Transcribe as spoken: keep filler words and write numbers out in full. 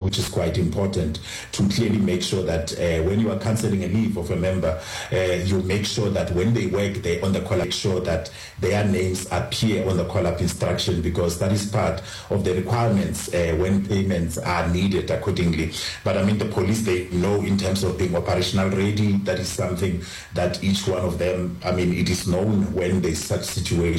which is quite important, to clearly make sure that uh, when you are cancelling a leave of a member, uh, you make sure that when they work, they on the call, make sure that their names appear on the call-up instruction, because that is part of the requirements uh, when payments are needed accordingly. But I mean, the police, they know in terms of being operational ready, that is something that each one of them, I mean, it is known when there's such situation.